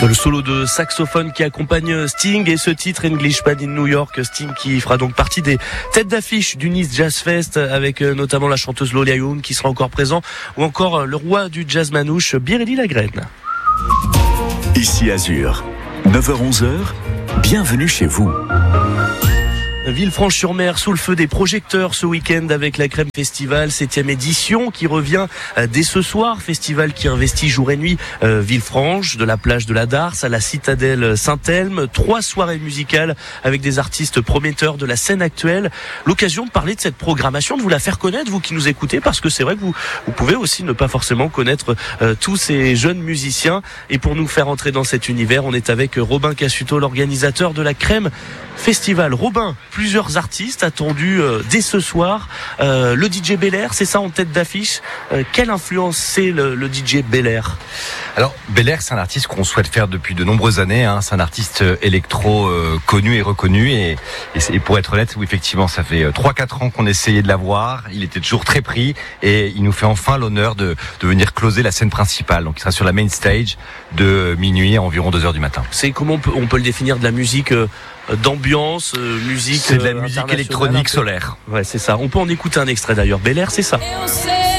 Le solo de saxophone qui accompagne Sting et ce titre Englishman in New York, Sting qui fera donc partie des têtes d'affiche du Nice Jazz Fest avec notamment la chanteuse Lola Youn qui sera encore présent ou encore le roi du jazz manouche Biréli Lagrène. Ici Azur, 9h-11h, bienvenue chez vous. Villefranche-sur-Mer sous le feu des projecteurs ce week-end avec la Crème Festival, 7e édition qui revient dès ce soir. Festival qui investit jour et nuit Villefranche, de la plage de la Darse à la citadelle Saint-Elme. 3 soirées musicales avec des artistes prometteurs de la scène actuelle. L'occasion de parler de cette programmation, de vous la faire connaître, vous qui nous écoutez, parce que c'est vrai que vous pouvez aussi ne pas forcément connaître tous ces jeunes musiciens. Et pour nous faire entrer dans cet univers, on est avec Robin Cassuto, l'organisateur de la Crème Festival. Robin, plusieurs artistes attendus dès ce soir. Le DJ Belair, c'est ça en tête d'affiche. Quelle influence c'est le DJ Belair ? Alors Belair, c'est un artiste qu'on souhaite faire depuis de nombreuses années. C'est un artiste électro connu et reconnu. Et pour être honnête, oui, effectivement, ça fait 3-4 ans qu'on essayait de l'avoir. Il était toujours très pris et il nous fait enfin l'honneur de venir closer la scène principale. Donc il sera sur la main stage de minuit à environ 2h du matin. C'est comment on peut le définir, de la musique d'ambiance, musique. C'est de la musique électronique solaire. Ouais, c'est ça. On peut en écouter un extrait d'ailleurs. Belair, c'est ça.